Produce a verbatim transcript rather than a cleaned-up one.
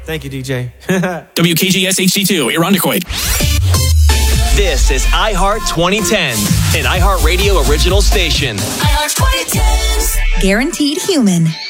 Thank you, D J. W K G S H D two, Irondequoit. This is iHeart twenty tens, an iHeartRadio original station. iHeart twenty tens. Guaranteed human.